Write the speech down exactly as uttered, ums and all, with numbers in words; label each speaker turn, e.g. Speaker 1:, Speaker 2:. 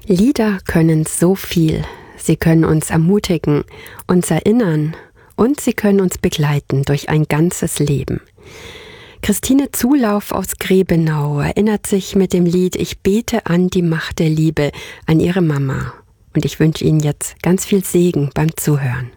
Speaker 1: Lieder können so viel. Sie können uns ermutigen, uns erinnern und sie können uns begleiten durch ein ganzes Leben. Christine Zulauf aus Grebenau erinnert sich mit dem Lied »Ich bete an die Macht der Liebe« an ihre Mama. Und ich wünsche Ihnen jetzt ganz viel Segen beim Zuhören.